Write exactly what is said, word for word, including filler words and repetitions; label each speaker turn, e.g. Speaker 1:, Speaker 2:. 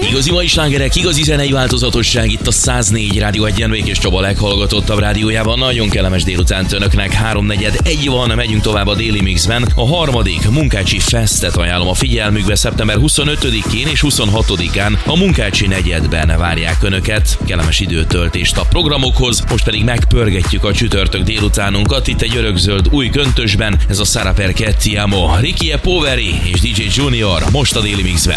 Speaker 1: Igazi mai slágerek, igazi zenei változatosság itt a száz négy Rádió egyen, Békés Csaba leghallgatottabb rádiójában. Nagyon kellemes délután önöknek, háromnegyed egy van, megyünk tovább a Daily Mixben. A harmadik Munkácsi Festet ajánlom a figyelmükbe, szeptember huszonötödikén és huszonhatodikán a Munkácsi negyedben várják önöket. Kellemes időtöltést a programokhoz, most pedig megpörgetjük a csütörtök délutánunkat itt egy örökzöld új köntösben. Ez a Sara Perché Ti Amo, Ricky E. Poveri és dé dzsé Junior most a Daily Mixben.